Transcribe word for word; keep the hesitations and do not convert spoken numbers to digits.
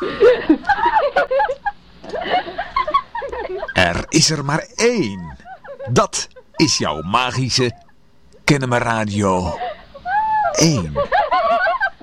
Er is er maar één. Dat is jouw magische Kennemer Radio één.